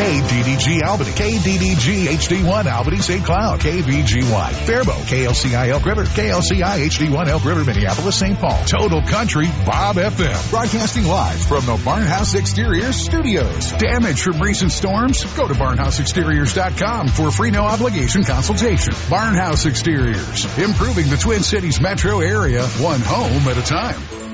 KDDG Albany, KDDG HD1 Albany St. Cloud, KVGY Faribault, KLCI Elk River, KLCI HD1 Elk River Minneapolis St. Paul. Total Country Bob FM. Broadcasting live from the Barnhouse Exteriors studios. Damage from recent storms? Go to barnhouseexteriors.com for a free no obligation consultation. Barnhouse Exteriors, improving the Twin Cities metro area one home at a time.